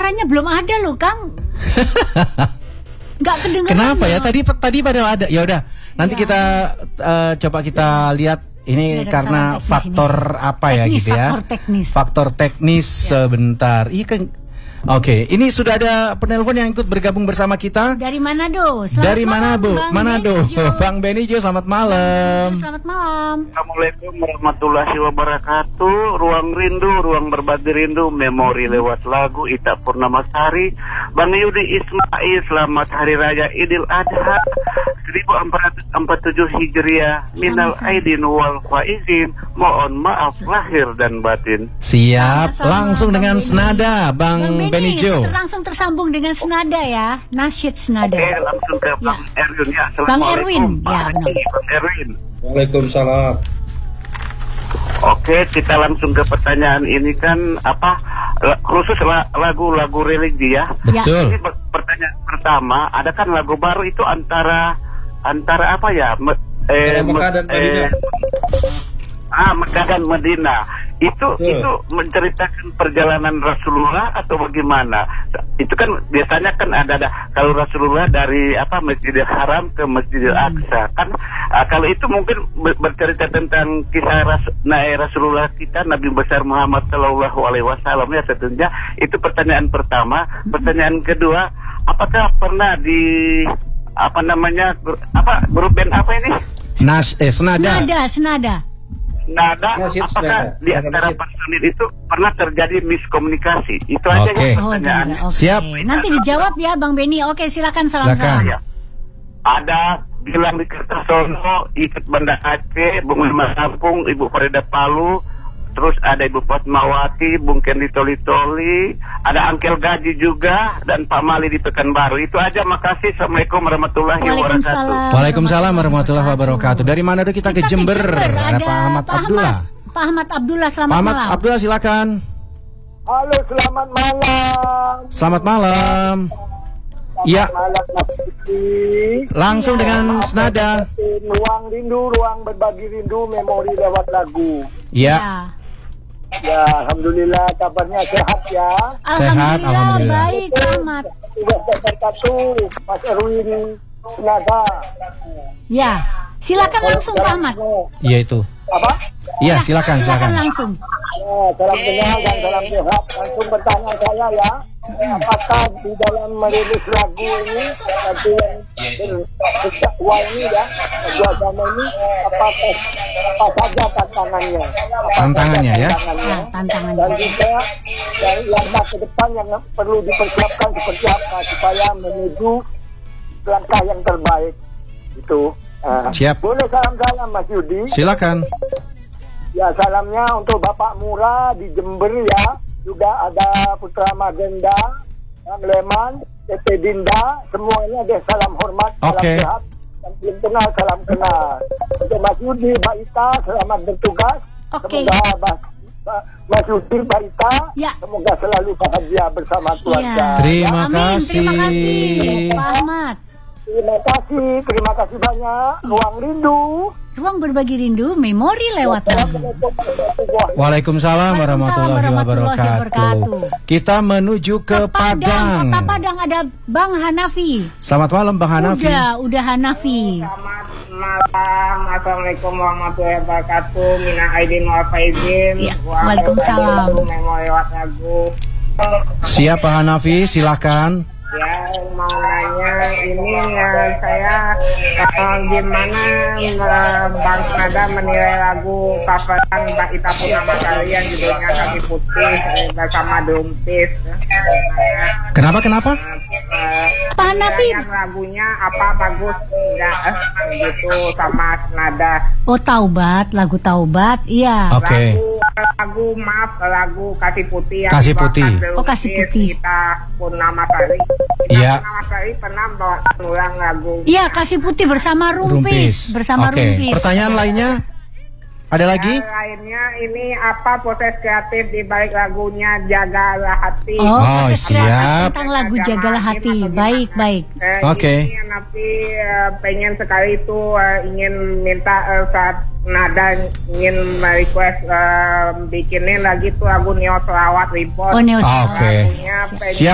suaranya belum ada loh, Kang. Nggak kedengeran. Kenapa ya? Tadi pada ada. Ya udah, nanti kita coba kita lihat ini karena faktor apa ya gitu ya? Faktor teknis sebentar. Iya kan. Oke, ini sudah ada penelpon yang ikut bergabung bersama kita. Dari Manado. Dari Manado, Manado. Bang Benijo, selamat malam. Selamat malam. Assalamualaikum warahmatullahi wabarakatuh. Ruang rindu, ruang berbagi rindu, memori lewat lagu Ita Purnamasari. Bang Yudi Ismail, selamat Hari Raya Idul Adha 1447 Hijriah. Minal aidin wal faizin. Mohon maaf lahir dan batin. Siap, langsung dengan senada Bang Benijo. Langsung tersambung dengan senada ya, nasyid senada. Oke, langsung ke Bang Erwin ya. Bang Erwin, ya benar. Bang Erwin. Waalaikumsalam. Oke, kita langsung ke pertanyaan ini kan khusus lagu-lagu religi ya. Betul. Ini pertanyaan pertama, ada kan lagu baru itu antara apa ya? Mekah dan Madinah. Mekah dan Madinah. Itu menceritakan perjalanan Rasulullah atau bagaimana? Itu kan biasanya kan ada kalau Rasulullah dari Masjidil Haram ke Masjidil Aqsa kan, kalau itu mungkin bercerita tentang kisah Rasulullah kita, Nabi besar Muhammad Shallallahu Alaihi Wasallam ya tentunya. Itu pertanyaan pertama. Pertanyaan kedua, apakah pernah di grup band apa ini? Senada. Apakah di antara personil itu pernah terjadi miskomunikasi? Itu aja ya pertanyaannya. Siap. Nanti dijawab ya Bang Beni. Oke, silakan salam. Ya. Ada Gilang di Kertosono, ikut Banda Aceh, Bung Lima Lampung, Ibu Farida Palu, terus ada Ibu Fatmawati, Bung Kendi Toli-Toli, ada Angkel Gaji juga, dan Pak Mali di Pekanbaru. Itu aja, makasih. Assalamualaikum warahmatullahi wabarakatuh. Waalaikumsalam warahmatullahi wabarakatuh. Dari mana kita ke Jember? Ada Pak Ahmad Abdullah. Pak Ahmad Abdullah, selamat malam. Pak Ahmad Abdullah, silakan. Halo, selamat malam. Selamat malam. Iya. Langsung dengan senada. Ruang rindu, ruang berbagi rindu, memori lewat lagu. Iya. Ya, alhamdulillah kabarnya sehat ya. Alhamdulillah. Baik, Ahmad. Wabarakatuh, Mas Erwin Senada. Ya, silakan langsung Pak Ahmad. Iya itu. Apa? Iya, silakan. Langsung. Salam kenal dan salam sehat. Langsung bertanya saya ya. Apakah di dalam merilis lagu ini nanti yang berdakwah ini ya, agama ini apa saja tantangannya? Tantangannya ya. Tantangannya. Dan juga langkah ke depan yang perlu dipersiapkan seperti apa supaya menuju langkah yang terbaik itu. Siap. Boleh salam Mas Yudi? Silakan. Ya, salamnya untuk Bapak Mura di Jember ya. Juga ada Putra Magenda, Bang Leman, Tete Dinda, semuanya ada salam hormat, salam sehat, dan belum kenal salam kenal. Untuk Mas Yudi, Mbak Ita, selamat bertugas. Semoga Mas Yudi, Mbak Ita, semoga selalu bahagia bersama keluarga. Terima kasih. Terima kasih, Pak Ahmad. Terima kasih banyak. Ruang rindu, ruang berbagi rindu, memori lewat lagu. Waalaikumsalam warahmatullahi wabarakatuh. Kita menuju ke Padang. Kota Padang ada Bang Hanafi. Selamat malam Bang Hanafi. Udah Hanafi. Selamat malam. Assalamualaikum warahmatullahi wabarakatuh. Mina aidin wal faizin. Waalaikumsalam. Memori lewat lagu. Siapa Hanafi? Silakan. Ya, mau nanya ini saya gimana Bang Senada menilai lagu coveran Mbak Ita Purnamasari yang judulnya Kaki Putih bersama Dumpis. Kenapa? Pak Hanafi, lagunya apa bagus enggak gitu sama Senada. Oh, Taubat, lagu Taubat, iya. Oke. Lagu Kasih Putih. Kasih Putih. Oh, Kasih Putih. Ita Purnamasari. Iya. Purnamasari pernah bawa ulang lagu. Iya, Kasih Putih bersama Rumpis. Rumpis. Pertanyaan lainnya? Ada lagi? Lainnya ini apa proses kreatif di balik lagunya Jagalah Hati. Oh, siap. Tentang lagu Jagalah Hati. Baik. Oke. Tapi pengen sekali itu ingin minta saat Nada ingin request bikinin lagi tuh lagu Neo Selawat Reborn. Oh, Neo Selawat. Oke. Siap.